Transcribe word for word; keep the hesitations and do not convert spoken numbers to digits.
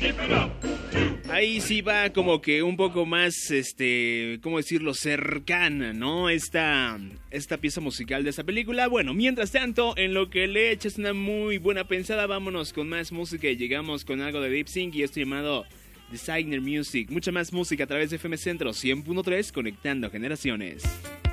Ahí sí va como que un poco más, este, ¿cómo decirlo? Cercana, ¿no? Esta, esta pieza musical de esta película. Bueno, mientras tanto, en lo que le echas una muy buena pensada, vámonos con más música y llegamos con algo de Deep Sync y esto llamado Designer Music. Mucha más música a través de F M Centro cien punto tres, conectando generaciones.